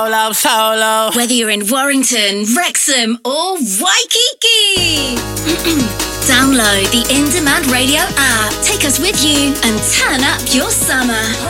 Solo. Whether you're in Warrington, Wrexham or Waikiki. Download the In Demand Radio app. Take us with you and turn up your summer.